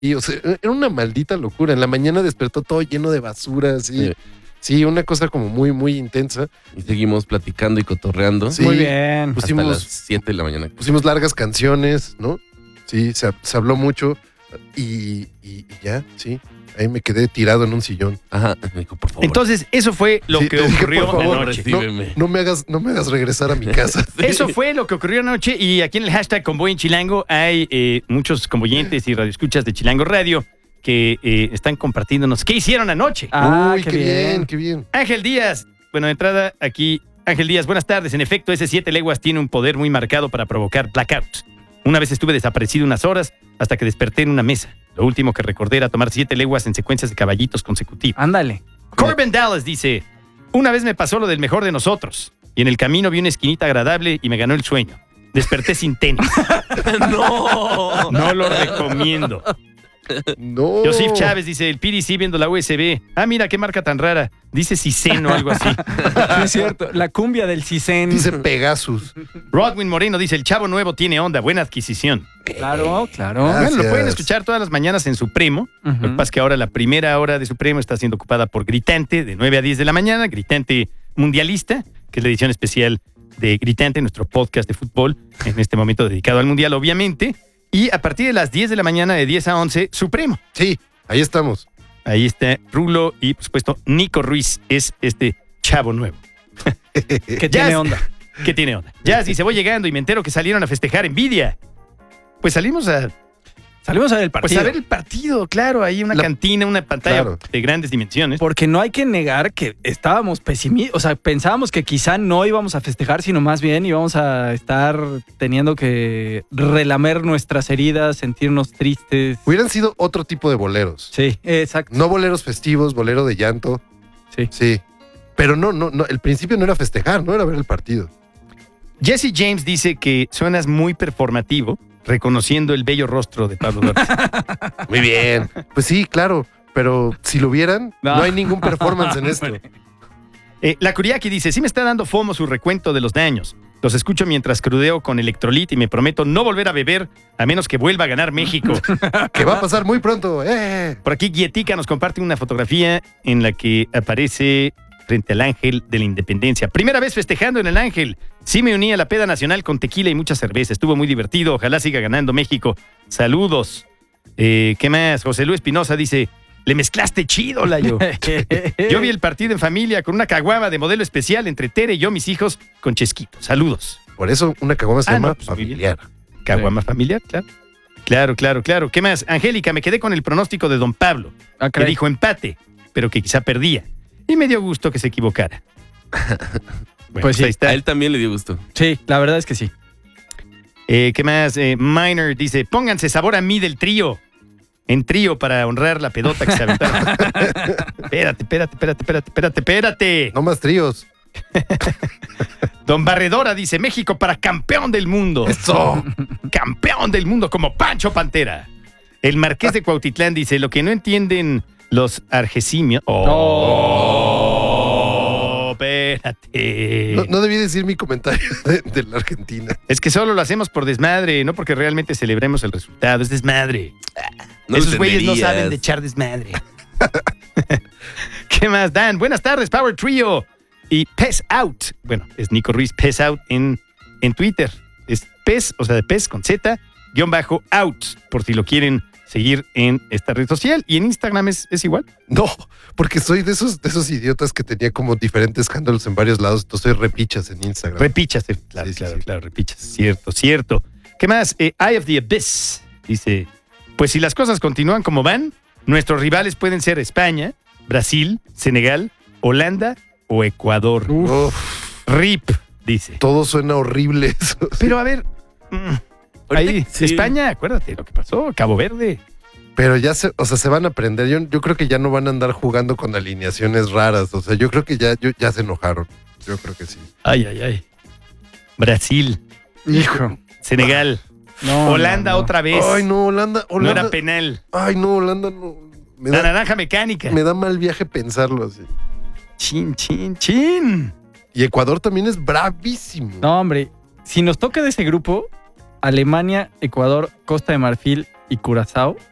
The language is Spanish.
Y o sea, era una maldita locura. En la mañana despertó todo lleno de basura, así. Sí, una cosa como muy, muy intensa. Y seguimos platicando y cotorreando. Sí, muy bien. Hasta las 7 de la mañana. Pusimos largas canciones, ¿no? Sí, se habló mucho y ya, sí. Ahí me quedé tirado en un sillón. Ajá, me dijo, por favor. Entonces, eso fue lo Sí, que te dije, ocurrió por favor, anoche. recíbeme. No me hagas regresar a mi casa. Eso fue lo que ocurrió anoche y aquí en el hashtag Convoy en Chilango hay muchos convoyentes y radioescuchas de Chilango Radio que están compartiéndonos qué hicieron anoche. Uy, qué bien, qué bien. Ángel Díaz, bueno, de entrada aquí, Ángel Díaz, buenas tardes. En efecto, ese 7 leguas tiene un poder muy marcado para provocar blackouts. Una vez estuve desaparecido unas horas hasta que desperté en una mesa. Lo último que recordé era tomar 7 leguas en secuencias de caballitos consecutivos. Ándale. Corbin Dallas dice, una vez me pasó lo del mejor de nosotros y en el camino vi una esquinita agradable y me ganó el sueño. Desperté sin tenis. ¡No! No lo recomiendo. No. Joseph Chávez dice, el PDC viendo la USB. Ah, mira, qué marca tan rara. Dice Cicen o algo así. Sí, es cierto. La cumbia del Cicen. Dice Pegasus. Rodwin Moreno dice, el chavo nuevo tiene onda, buena adquisición. Claro, claro. Gracias. Bueno, lo pueden escuchar todas las mañanas en Supremo. Lo que pasa es que ahora la primera hora de Supremo está siendo ocupada por Gritante, de 9 a 10 de la mañana. Gritante Mundialista, que es la edición especial de Gritante, nuestro podcast de fútbol, en este momento dedicado al Mundial, obviamente. Y a partir de las 10 de la mañana, de 10 a 11, Supremo. Sí, ahí estamos. Ahí está Rulo y, por supuesto, Nico Ruiz es este chavo nuevo. Que tiene onda. ¿Qué tiene onda? Ya, si se voy llegando y me entero que salieron a festejar envidia. Pues salimos a Salimos a ver el partido. Pues a ver el partido, claro, ahí una cantina, una pantalla Claro. de grandes dimensiones. Porque no hay que negar que estábamos pesimistas, o sea, pensábamos que quizá no íbamos a festejar, sino más bien íbamos a estar teniendo que relamer nuestras heridas, sentirnos tristes. Hubieran sido otro tipo de boleros. Sí, exacto. No boleros festivos, bolero de llanto. Sí. Sí. Pero no, el principio no era festejar, no era ver el partido. Jesse James dice que suenas muy performativo, reconociendo el bello rostro de Pablo Duarte. Muy bien. Pues sí, claro. Pero si lo vieran, no hay ningún performance en esto. La Kuriaki dice, sí me está dando FOMO su recuento de los daños. Los escucho mientras crudeo con electrolit y me prometo no volver a beber a menos que vuelva a ganar México. Que va a pasar muy pronto. Por aquí Guietica nos comparte una fotografía en la que aparece frente al Ángel de la Independencia. Primera vez festejando en el Ángel. Sí me uní a la peda nacional con tequila y mucha cerveza. Estuvo muy divertido. Ojalá siga ganando México. Saludos. ¿Qué más? José Luis Espinosa dice, le mezclaste chido, Layo. Yo vi el partido en familia con una caguama de modelo especial entre Tere y yo, mis hijos, con Chesquito. Saludos. Por eso una caguama se Ah, llama no, pues, familiar. Caguama familiar, claro. Claro. ¿Qué más? Angélica, me quedé con el pronóstico de don Pablo, que dijo empate, pero que quizá perdía. Y me dio gusto que se equivocara. Bueno, Pues sí, ahí está. A él también le dio gusto. Sí, la verdad es que sí. ¿Qué más? Minor dice, pónganse sabor a mí del trío. En trío para honrar la pedota que se aventaron. Espérate. No más tríos. Don Barredora dice, México para campeón del mundo. Eso. Campeón del mundo como Pancho Pantera. El Marqués de Cuautitlán dice, lo que no entienden los argesimios. Espérate. No debí decir mi comentario de la Argentina. Es que solo lo hacemos por desmadre, no porque realmente celebremos el resultado. Es desmadre. No Esos lo güeyes no entenderías. saben de echar desmadre. ¿Qué más, Dan? Buenas tardes, Power Trio. Y Pez Out. Bueno, es Nico Ruiz, Pez Out en Twitter. Es Pez, o sea, de Pez con Z, _out, por si lo quieren seguir en esta red social. Y en Instagram es igual. No, porque soy de esos idiotas que tenía como diferentes handles en varios lados. Entonces soy repichas en Instagram. Repichas, claro, Sí. claro, repichas. Cierto. ¿Qué más? Eye of the Abyss dice, pues si las cosas continúan como van, nuestros rivales pueden ser España, Brasil, Senegal, Holanda o Ecuador. Uf, RIP, dice. todo suena horrible. Eso. Pero a ver, ahí, sí. España, acuérdate lo que pasó, Cabo Verde. Pero ya se van a aprender. Yo creo que ya no van a andar jugando con alineaciones raras. O sea, yo creo que ya se enojaron. Yo creo que sí. Ay. Brasil, Hijo. Senegal, No, Holanda no. Otra vez. Ay, no, Holanda. No era penal. Ay, no, Holanda no. La naranja mecánica. Me da mal viaje pensarlo así. Chin. Y Ecuador también es bravísimo. No, hombre, si nos toca de ese grupo, Alemania, Ecuador, Costa de Marfil y Curazao,